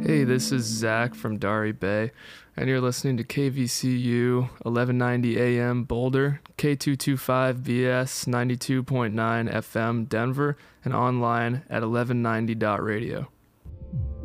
Hey, this is Zach from Dari Bay, and you're listening to KVCU 1190 AM Boulder, K225BS 92.9 FM Denver, and online at 1190.radio.